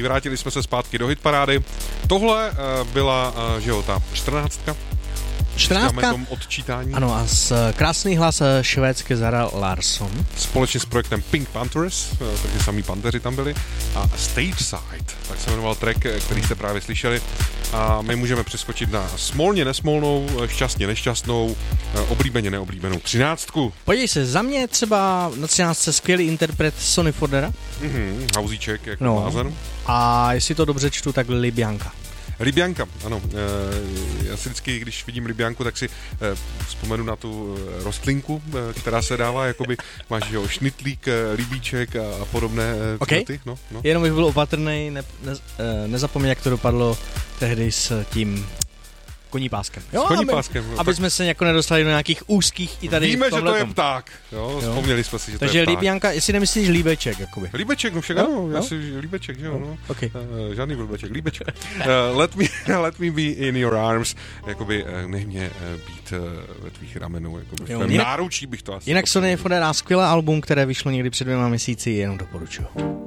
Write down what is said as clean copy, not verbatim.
vrátili jsme se zpátky do hitparády. Tohle byla, že jo, ta 14. 14. Tom odčítání. Ano, a krásný hlas švédské Zara Larsson. Společně s projektem Pink Panthers, takže samý Panteři tam byli. A Stage Side, tak se jmenoval track, který jste právě slyšeli. A my můžeme přeskočit na smolně nesmolnou, šťastně nešťastnou, oblíbeně neoblíbenou 13. Podívej se, za mě třeba na 13. skvělý interpret Sonny Fordera. Hauzíček, jako blázen. A jestli to dobře čtu, tak Libyanka. Libyanka, ano. Já si vždycky, když vidím Libyanku, tak si vzpomenu na tu rostlinku, která se dává, jakoby máš, jo, šnitlík, libíček a podobné okay. No. Jenom bych byl opatrný, nezapomeň, jak to dopadlo tehdy s tím koní páskem. Jo, s koní páskem. Aby jsme se jako nedostali do nějakých úzkých i tady. Víme, že to je pták. Jo, vzpomněli jsme si, že takže to je pták. Takže Libyanka, jestli nemyslíš líbeček, jakoby. Líbeček, no však ano, já si líbeček, že jo, no. Okay. Žádný blbeček, líbeček. Let me be in your arms, jakoby nech mě být ve tvých ramenů, jakoby v tvém náručí bych to asi. Jinak Sonny Fordera, skvělé album, které vyšlo někdy před 2 měsíci, jenom doporučuju.